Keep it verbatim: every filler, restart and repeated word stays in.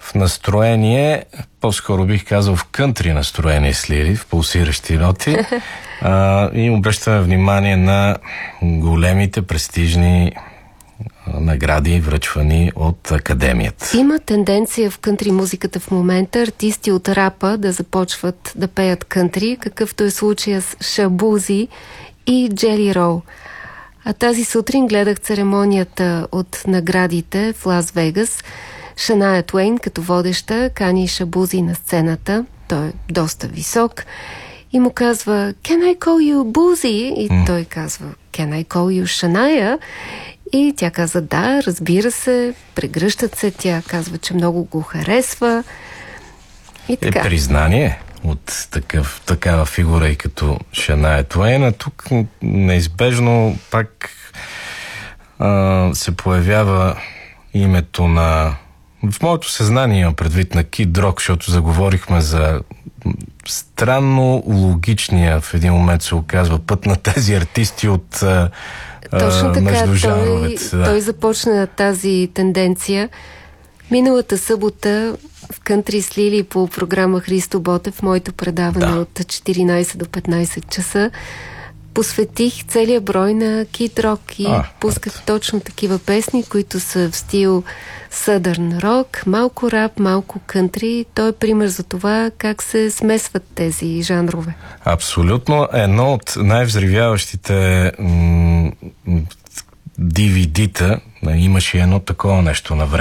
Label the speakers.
Speaker 1: в настроение, по-скоро бих казал в кънтри настроение слили, в пулсиращи ноти. А, и обръщаме внимание на големите престижни награди, връчвани от Академията.
Speaker 2: Има тенденция в кънтри музиката в момента артисти от рапа да започват да пеят кънтри, какъвто е случая с Шабузи и Джели Роу. А тази сутрин гледах церемонията от наградите в Лас Вегас. Шания Туейн като водеща кани Шабузи на сцената. Той е доста висок и му казва "Can I call you Boozy?" И mm. той казва "Can I call you Шания?" И тя каза "Да, разбира се", прегръщат се, тя казва, че много го харесва. И така.
Speaker 1: Е признание от такъв, такава фигура и като Шания Туейн, а тук неизбежно пак а, се появява името на... В моето съзнание имам предвид на Кид Рок, защото заговорихме за странно логичния, в един момент се оказва, път на тези артисти от а,
Speaker 2: Точно така,
Speaker 1: между
Speaker 2: той,
Speaker 1: жанровете. Да.
Speaker 2: той започна тази тенденция. Миналата събота в Кънтри с Лили по програма Христо Ботев, в моето предаване да. от четиринайсет до петнайсет часа, посветих целия брой на Кид Рок и а, пусках ето. точно такива песни, които са в стил съдърн рок, малко рап, малко кънтри. Той е пример за това как се смесват тези жанрове.
Speaker 1: Абсолютно. Едно от най-взривяващите ди ви ди-та, имаше едно такова нещо на време.